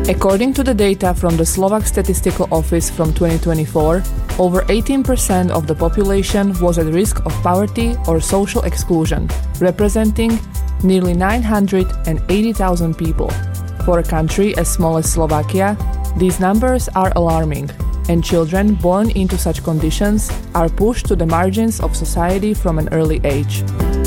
According to the data from the Slovak Statistical Office from 2024, over 18% of the population was at risk of poverty or social exclusion, representing nearly 980,000 people. For a country as small as Slovakia, these numbers are alarming, and children born into such conditions are pushed to the margins of society from an early age.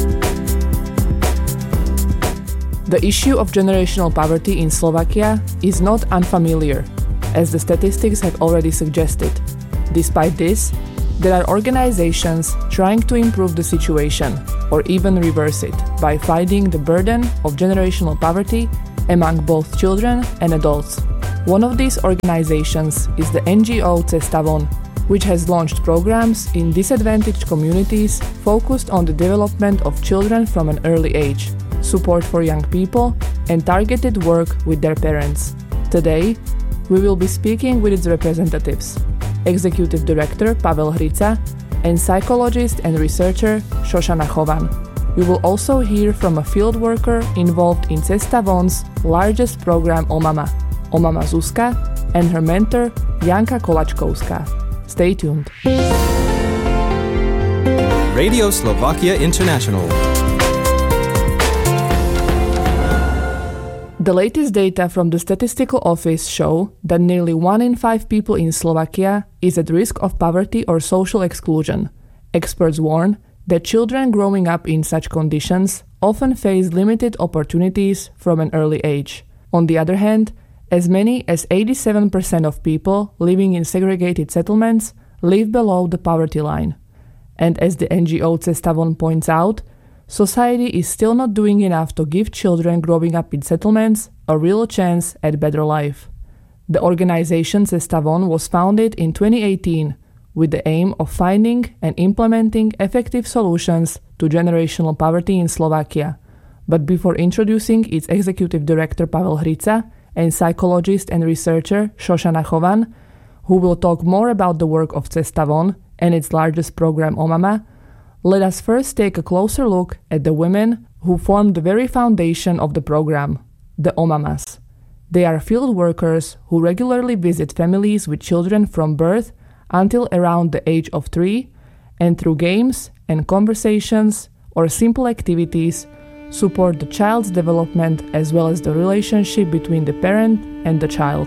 The issue of generational poverty in Slovakia is not unfamiliar, as the statistics have already suggested. Despite this, there are organizations trying to improve the situation or even reverse it by fighting the burden of generational poverty among both children and adults. One of these organizations is the NGO Cesta Von, which has launched programs in disadvantaged communities focused on the development of children from an early age, support for young people, and targeted work with their parents. Today, we will be speaking with its representatives, Executive Director Pavel Hrica and psychologist and researcher Shoshana Chovan. We will also hear from a field worker involved in Cesta Von's largest program Omama Zuzka, and her mentor Janka Kolačkovská. Stay tuned. Radio Slovakia International. The latest data from the Statistical Office show that nearly 1 in 5 people in Slovakia is at risk of poverty or social exclusion. Experts warn that children growing up in such conditions often face limited opportunities from an early age. On the other hand, as many as 87% of people living in segregated settlements live below the poverty line. And as the NGO Cesta Von points out, society is still not doing enough to give children growing up in settlements a real chance at better life. The organization Cesta Von was founded in 2018 with the aim of finding and implementing effective solutions to generational poverty in Slovakia. But before introducing its executive director Pavel Hrica and psychologist and researcher Shoshana Chovan, who will talk more about the work of Cesta Von and its largest program Omama, let us first take a closer look at the women who form the very foundation of the program, the Omamas. They are field workers who regularly visit families with children from birth until around the age of 3, and through games and conversations or simple activities, support the child's development as well as the relationship between the parent and the child.